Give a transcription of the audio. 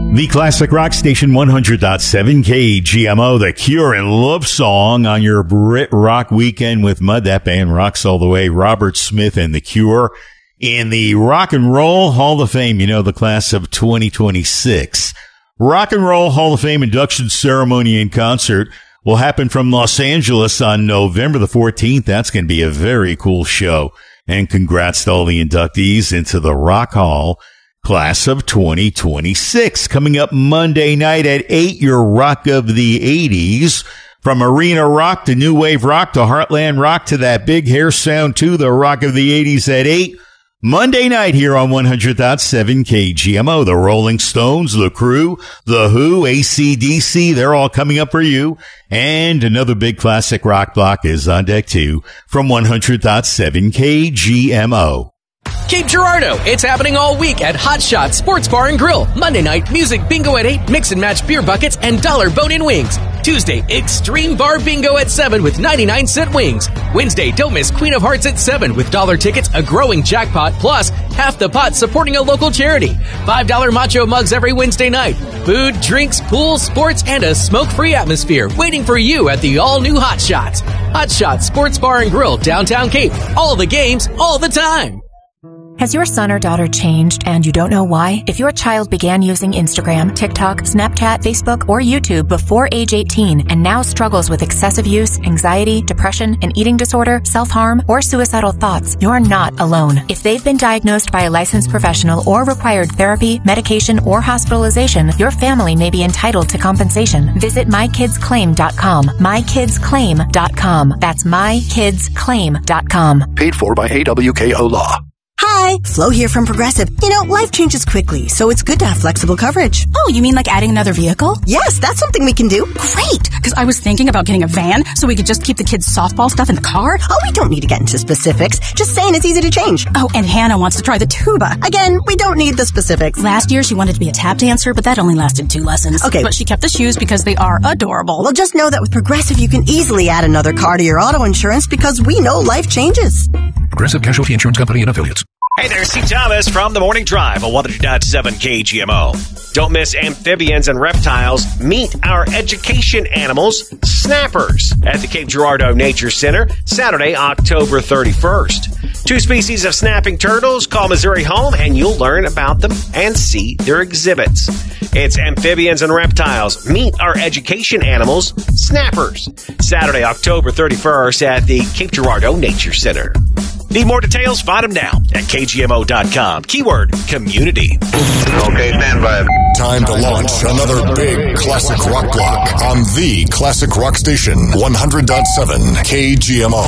The classic rock station 100.7 KGMO, The Cure and Love Song on your Brit Rock weekend with Mud. That band rocks all the way. Robert Smith and The Cure in the Rock and Roll Hall of Fame, the class of 2026. Rock and Roll Hall of Fame induction ceremony and concert will happen from Los Angeles on November the 14th. That's going to be a very cool show. And congrats to all the inductees into the Rock Hall class of 2026. Coming up Monday night at 8, your Rock of the 80s. From arena rock to new wave rock to heartland rock to that big hair sound too. The Rock of the 80s at 8. Monday night here on 100.7 KGMO. The Rolling Stones, The Crew, The Who, AC/DC, they're all coming up for you. And another big classic rock block is on deck too from 100.7 KGMO. Cape Girardeau, it's happening all week at Hot Shot Sports Bar and Grill. Monday night, music bingo at 8, mix and match beer buckets, and dollar bone-in wings. Tuesday, Extreme Bar Bingo at 7 with 99-cent wings. Wednesday, don't miss Queen of Hearts at 7 with dollar tickets, a growing jackpot, plus half the pot supporting a local charity. $5 macho mugs every Wednesday night. Food, drinks, pool, sports, and a smoke-free atmosphere waiting for you at the all-new Hot Shots. Hot Shot Sports Bar and Grill, downtown Cape. All the games, all the time. Has your son or daughter changed and you don't know why? If your child began using Instagram, TikTok, Snapchat, Facebook, or YouTube before age 18 and now struggles with excessive use, anxiety, depression, an eating disorder, self-harm, or suicidal thoughts, you're not alone. If they've been diagnosed by a licensed professional or required therapy, medication, or hospitalization, your family may be entitled to compensation. Visit mykidsclaim.com. mykidsclaim.com. That's mykidsclaim.com. Paid for by AWKO Law. Hi, Flo here from Progressive. Life changes quickly, so it's good to have flexible coverage. Oh, you mean like adding another vehicle? Yes, that's something we can do. Great, because I was thinking about getting a van so we could just keep the kids' softball stuff in the car. Oh, we don't need to get into specifics. Just saying it's easy to change. Oh, and Hannah wants to try the tuba. Again, we don't need the specifics. Last year, she wanted to be a tap dancer, but that only lasted 2 lessons. Okay. But she kept the shoes because they are adorable. Well, just know that with Progressive, you can easily add another car to your auto insurance because we know life changes. Progressive Casualty Insurance Company and Affiliates. Hey there, Steve Thomas from the Morning Drive on 100.7 KGMO. Don't miss Amphibians and Reptiles. Meet our education animals, snappers, at the Cape Girardeau Nature Center, Saturday, October 31st. 2 species of snapping turtles. Call Missouri home and you'll learn about them and see their exhibits. It's Amphibians and Reptiles. Meet our education animals, snappers, Saturday, October 31st at the Cape Girardeau Nature Center. Need more details? Find them now at KGMO.com. Keyword community. Okay, stand by. Time to launch another big classic rock block on the classic rock station 100.7 KGMO.